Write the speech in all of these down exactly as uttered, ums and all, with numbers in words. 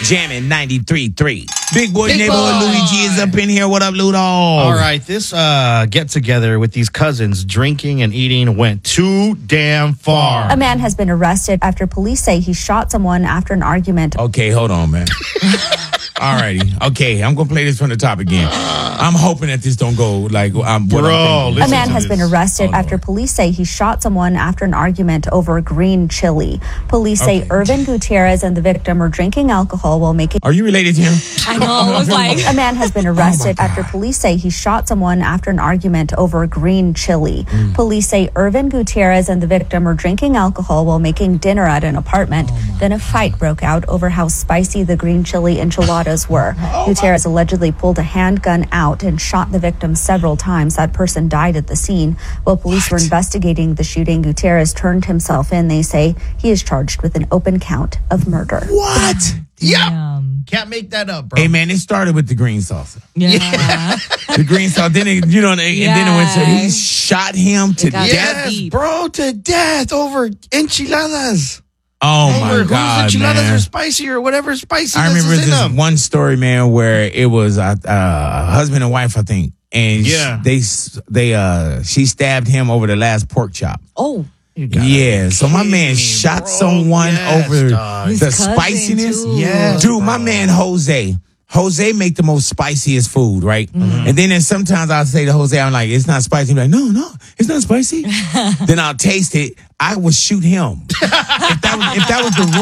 Jamming ninety-three point three. Big Boy Big Neighborhood boy. Louis G is up in here. What up, Ludo? All right, this uh, get-together with these cousins drinking and eating went too damn far. A man has been arrested after police say he shot someone after an argument. Okay, hold on, man. All righty. Okay, I'm going to play this from the top again. I'm hoping that this don't go like um, what Bro, I'm thinking. A man has this. been arrested Oh, after Lord. police say he shot someone after an argument over green chili. Police say Okay. Irvin Gutierrez and the victim were drinking alcohol while making... Are you related to him? I know. I was like, A man has been arrested God. after police say he shot someone after an argument over green chili. Mm. Police say Irvin Gutierrez and the victim were drinking alcohol while making dinner at an apartment. Oh, Then a fight broke out over how spicy the green chili enchiladas were. Oh, Gutierrez allegedly pulled a handgun out and shot the victim several times. That person died at the scene. While police were investigating the shooting, Gutierrez turned himself in. They say he is charged with an open count of murder. What? Yeah. Can't make that up, bro. Hey, man, it started with the green salsa. yeah. The green sauce. Then, it, you know, and then it went so he Yes. shot him to It got death. Yes, deep. bro, to death over enchiladas. Oh, over my whose God, enchiladas man. are spicy or whatever spicy I remember is in this them. one story, man, where it was a uh, uh, husband and wife, I think, and Yeah. sh- they they uh she stabbed him over the last pork chop. Oh, You gotta Yeah, be so my kidding man me, shot bro. someone Yes, over dog. His the cousin, spiciness. too. Yes, Dude, my bro. man Jose. Jose make the most spiciest food, right? Mm-hmm. And then there's sometimes I'll say to Jose, I'm like, it's not spicy. He's like, no, no, it's not spicy. Then I'll taste it. I would shoot him. if that was if that was the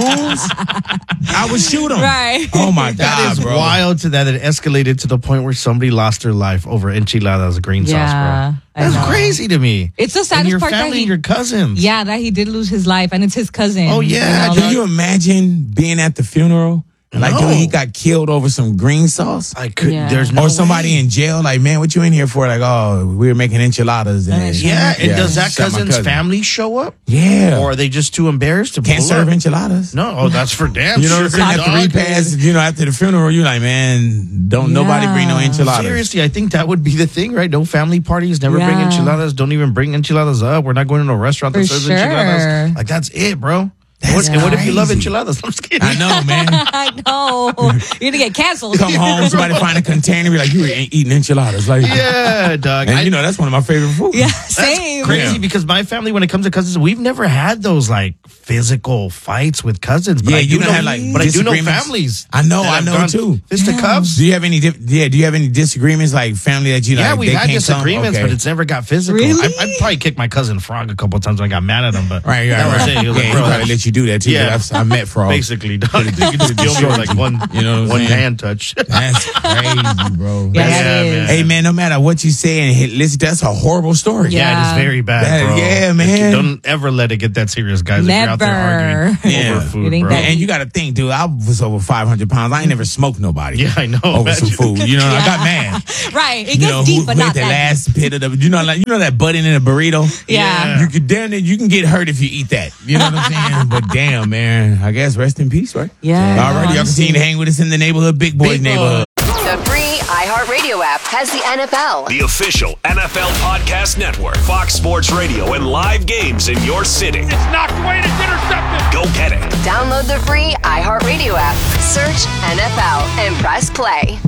rules, I would shoot him. Right. Oh my That God, is bro. wild to that. It escalated to the point where somebody lost their life over enchiladas green Yeah, sauce, bro. I That's know. crazy to me. It's the And saddest your part that family, he- your cousins. yeah, that he did lose his life, and it's his cousin. Oh, yeah, You know, dude. Can you imagine being at the funeral? Like, No. dude, he got killed over some green sauce? I could. Yeah. There's no Or somebody way. in jail, like, man, what you in here for? Like, oh, we were making enchiladas. And Uh, then- Yeah, and Yeah, does that shot my cousin's cousin. family show up? Yeah. Or are they just too embarrassed to Can't pull serve up? enchiladas. No, oh, that's for damn You know sure. what I'm saying? After dog. repast, you know, after the funeral, you're like, man, don't nobody bring no Yeah. enchiladas. Seriously, I think that would be the thing, right? No family parties, never bring Yeah. enchiladas, don't even bring enchiladas up. We're not going to a restaurant that For serves sure. enchiladas. Like, that's it, bro. And what, and what if you love crazy. enchiladas? I'm just kidding. I know, man. I know. You're gonna get canceled. Come home, somebody find a container, be like, you were eating enchiladas. Like, Yeah, dog. and I- you know, that's one of my favorite foods. Yeah, That's same. crazy Yeah. because my family, when it comes to cousins, we've never had those like physical fights with cousins. But Yeah, I you do don't know, have, like, but I do know disagreements? families. I know, that I have know, gone too. Fisticuffs. Do you have any, dif- yeah, do you have any disagreements, like family that you Yeah, like? we've they had can't come? disagreements, Okay. but it's never got physical. Really? I, I probably kicked my cousin Frog a couple times when I got mad at him, but Right, right, that was right. it. He was Yeah, like, he bro, probably let you do that too. Yeah. Yeah, I've, I met Frog. basically, dog. You could just deal me with like one, You know what I'm one saying? hand touch. That's crazy, bro. Yeah, That's- that is. man. Hey, man, no matter what you say, and hit- listen, that's a horrible story. Yeah. Yeah, it is very bad, That- bro. yeah, man. Don't ever let it get that serious, guys. If you're out there Never. arguing Yeah. over food, It ain't bro. that And you got to think, dude, I was over five hundred pounds. I ain't never smoked nobody. Yeah, I know. Over some Imagine. food. You know, I got mad. Right. It You gets know, deep, who, but who not ate the that last bit of the, you know, like, you know that button in a burrito? Yeah. You could damn it, you can get hurt if you eat that. You know what I'm saying? But damn, man, I guess rest in peace, right? Yeah. All right, y'all continue to hang with us in the neighborhood, Big Boys Big neighborhood. The free iHeartRadio app has the N F L. The official N F L podcast network, Fox Sports Radio, and live games in your city. It's knocked away and it's intercepted. Go get it. Download the free iHeartRadio app. Search N F L and press play.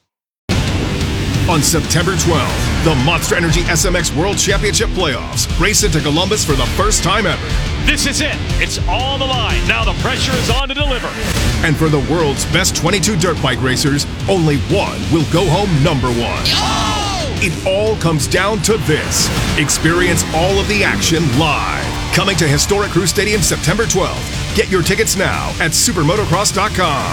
On September twelfth, the Monster Energy S M X World Championship Playoffs race into Columbus for the first time ever. This is it. It's on the line. Now the pressure is on to deliver. And for the world's best twenty-two dirt bike racers, only one will go home number one. It all comes down to this. Experience all of the action live. Coming to historic Crew Stadium September twelfth. Get your tickets now at supermotocross dot com.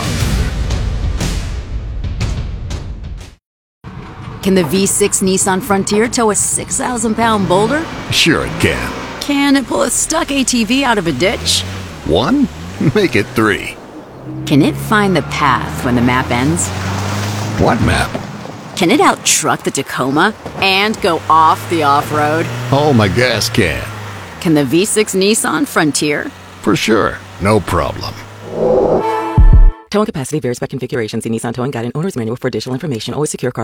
Can the V six Nissan Frontier tow a six thousand pound boulder? Sure it can. Can it pull a stuck A T V out of a ditch? One? Make it three. Can it find the path when the map ends? What map? Can it out-truck the Tacoma and go off the off-road? Oh, my gas can. Can the V six Nissan Frontier? For sure. No problem. Towing capacity varies by configuration. See Nissan Towing Guide and Owner's Manual for additional information. Always secure cargo.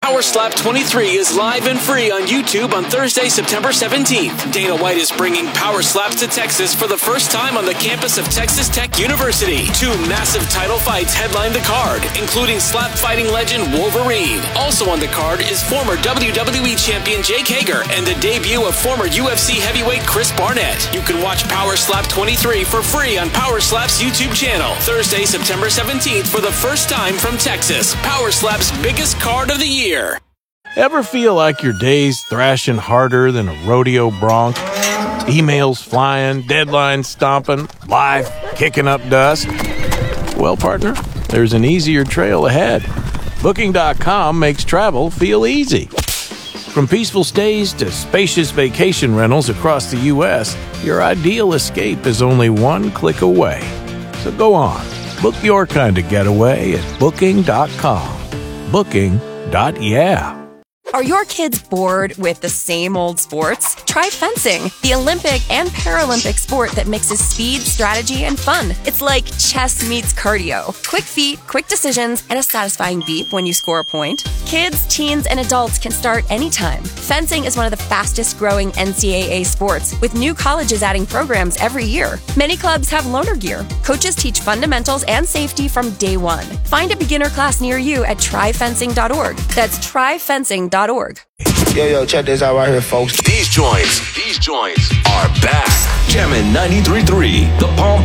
Power Slap twenty-three is live and free on YouTube on Thursday, September seventeenth. Dana White is bringing Power Slaps to Texas for the first time on the campus of Texas Tech University. Two massive title fights headline the card, including slap fighting legend Wolverine. Also on the card is former W W E champion Jake Hager and the debut of former U F C heavyweight Chris Barnett. You can watch Power Slap twenty-three for free on Power Slap's YouTube channel. Thursday, September seventeenth for the first time from Texas. Power Slap's biggest card of the year. Ever feel like your day's thrashing harder than a rodeo bronc? Emails flying, deadlines stomping, life kicking up dust? Well, partner, there's an easier trail ahead. Booking dot com makes travel feel easy. From peaceful stays to spacious vacation rentals across the U S, your ideal escape is only one click away. So go on, book your kind of getaway at Booking dot com. Booking. Dot yeah. Are your kids bored with the same old sports? Try fencing, the Olympic and Paralympic sport that mixes speed, strategy, and fun. It's like chess meets cardio. Quick feet, quick decisions, and a satisfying beep when you score a point. Kids, teens, and adults can start anytime. Fencing is one of the fastest growing N C double A sports, with new colleges adding programs every year. Many clubs have loaner gear. Coaches teach fundamentals and safety from day one. Find a beginner class near you at try fencing dot org. That's try fencing dot org. Yo, yo, check this out right here, folks. These joints, these joints are back. Jammin' ninety-three point three, the Palm